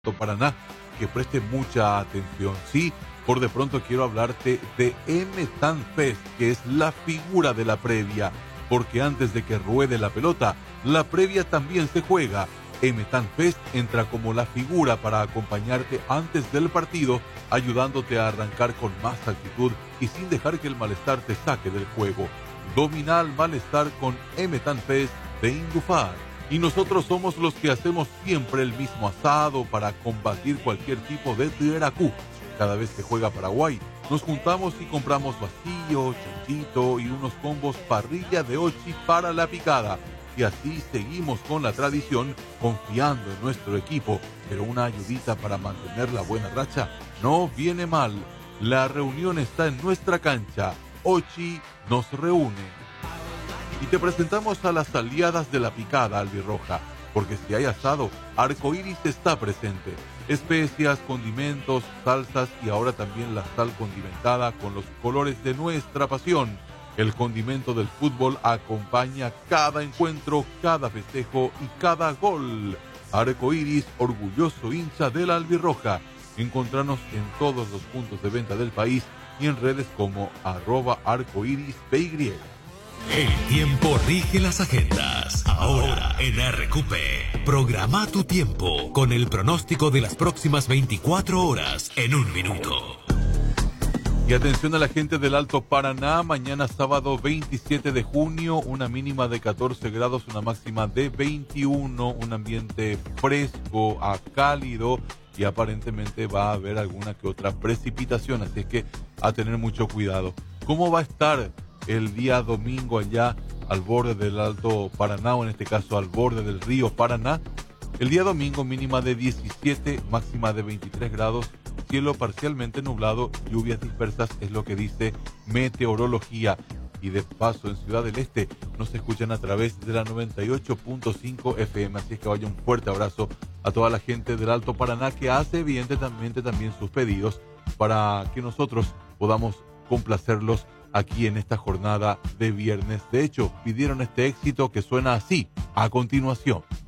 Paraná, que preste mucha atención. Sí, por de pronto quiero hablarte de M-Tan Fest, que es la figura de la previa, porque antes de que ruede la pelota, la previa también se juega. M-Tan Fest entra como la figura para acompañarte antes del partido, ayudándote a arrancar con más actitud y sin dejar que el malestar te saque del juego. Domina el malestar con M-Tan Fest de Indufar. Y nosotros somos los que hacemos siempre el mismo asado para combatir cualquier tipo de tieracú. Cada vez que juega Paraguay, nos juntamos y compramos vacío, chanchito y unos combos parrilla de ochi para la picada. Y así seguimos con la tradición, confiando en nuestro equipo. Pero una ayudita para mantener la buena racha no viene mal. La reunión está en nuestra cancha. Ochi nos reúne. Y te presentamos a las aliadas de la picada albirroja, porque si hay asado, Arcoiris está presente. Especias, condimentos, salsas y ahora también la sal condimentada con los colores de nuestra pasión. El condimento del fútbol acompaña cada encuentro, cada festejo y cada gol. Arcoiris, orgulloso hincha de la albirroja. Encontranos en todos los puntos de venta del país y en redes como @arcoirispy. El tiempo rige las agendas. Ahora en RQP, programa tu tiempo con el pronóstico de las próximas 24 horas en un minuto. Y atención a la gente del Alto Paraná, mañana sábado 27 de junio, una mínima de 14 grados, una máxima de 21, un ambiente fresco a cálido y aparentemente va a haber alguna que otra precipitación, así es que a tener mucho cuidado. ¿Cómo va a estar el día domingo allá al borde del Alto Paraná, o en este caso al borde del río Paraná? El día domingo mínima de 17, máxima de 23 grados, cielo parcialmente nublado, lluvias dispersas, es lo que dice meteorología. Y de paso en Ciudad del Este nos escuchan a través de la 98.5 FM, así es que vaya un fuerte abrazo a toda la gente del Alto Paraná que hace evidentemente también sus pedidos para que nosotros podamos complacerlos aquí en esta jornada de viernes. De hecho, pidieron este éxito que suena así a continuación.